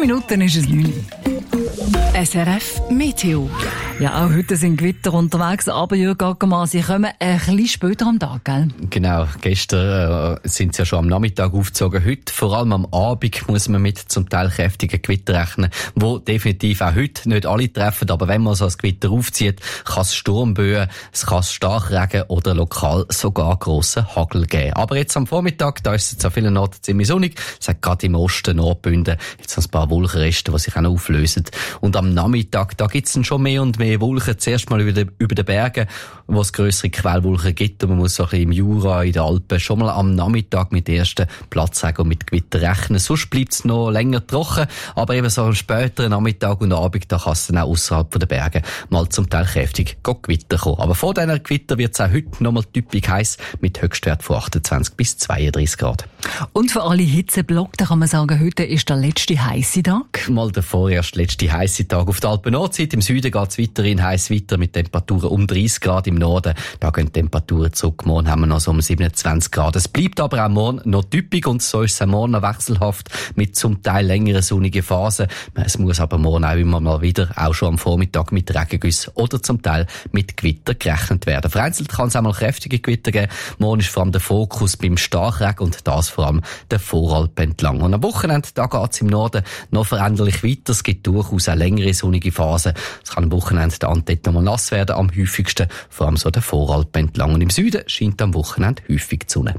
Minuten ist es 9. SRF Meteo. Ja, auch heute sind Gewitter unterwegs, aber Jürg Ackermann, sie kommen ein bisschen später am Tag, gell? Genau, gestern sind sie ja schon am Nachmittag aufgezogen. Heute, vor allem am Abend, muss man mit zum Teil kräftigen Gewitter rechnen, wo definitiv auch heute nicht alle treffen, aber wenn man so ein Gewitter aufzieht, kann es Sturmböen, es kann Starkregen oder lokal sogar grossen Hagel geben. Aber jetzt am Vormittag, da ist es an vielen Orten ziemlich sonnig, es hat gerade im Osten Nordbünden jetzt ein paar Wolkenreste, die sich auch noch auflösen. Und am Nachmittag, da gibt es schon mehr und mehr Wolken. Zuerst mal über den Bergen, wo es grössere Quellwolken gibt. Und man muss so ein bisschen im Jura, in den Alpen schon mal am Nachmittag mit ersten Platzregen und mit Gewitter rechnen. Sonst bleibt es noch länger trocken. Aber eben so am späteren Nachmittag und Abend, da kann es dann auch ausserhalb der Berge mal zum Teil kräftig Gewitter kommen. Aber vor diesen Gewitter wird es auch heute noch mal typisch heiß mit Höchstwert von 28 bis 32 Grad. Und für alle Hitzeblocker kann man sagen, heute ist der letzte heisse Tag. Mal der vorerst letzte heisse Tag auf der Alpen-Nordseite. Im Süden geht es weiterhin heiß weiter mit Temperaturen um 30 Grad. Im Norden, da gehen die Temperaturen zurück. Morgen haben wir noch so um 27 Grad. Es bleibt aber auch morgen noch typisch und so ist es auch morgen noch wechselhaft mit zum Teil längeren sonnigen Phasen. Es muss aber morgen auch immer mal wieder, auch schon am Vormittag, mit Regengüssen oder zum Teil mit Gewitter gerechnet werden. Vereinzelt kann es auch mal kräftige Gewitter geben. Morgen ist vor allem der Fokus beim Starkregen und das vor allem der Voralpen entlang. Und am Wochenende, da geht es im Norden noch veränderlich weiter. Es gibt durchaus auch längere sonnige Phasen. Es kann am Wochenende der Antette noch mal nass werden, am häufigsten vor allem so der Voralpen entlang. Und im Süden scheint am Wochenende häufig die Sonne.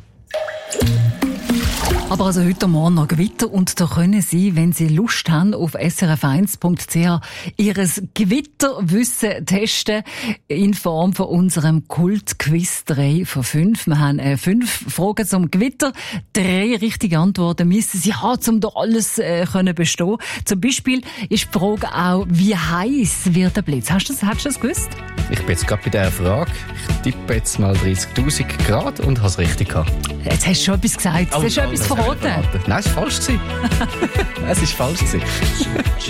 Aber also heute Morgen noch Gewitter und da können Sie, wenn Sie Lust haben, auf srf1.ch Ihres Gewitterwissen testen in Form von unserem Kult-Quiz 3 von 5. Wir haben 5 Fragen zum Gewitter. 3 richtige Antworten müssen Sie haben, um da alles können bestehen. Zum Beispiel ist die Frage auch, wie heiß wird der Blitz? Hast du das gewusst? Ich bin jetzt gerade bei dieser Frage. Ich tippe jetzt mal 30'000 Grad und habe es richtig gehabt. Jetzt hast du schon etwas gesagt. Jetzt hast du etwas verraten. Nein, es war falsch. Es war falsch.